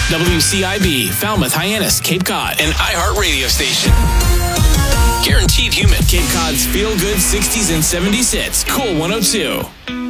WCIB, Falmouth, Hyannis, Cape Cod, an iHeart radio station. Guaranteed Human, Cape Cod's feel-good 60s and 70s hits. Cool 102.